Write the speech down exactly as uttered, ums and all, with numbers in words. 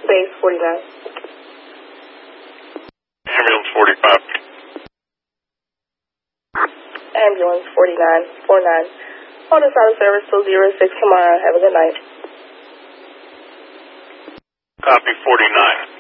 base forty-nine. Ambulance forty-five. Ambulance forty-nine, forty-nine. Hold us out of service till zero six tomorrow. Have a good night. Copy forty-nine.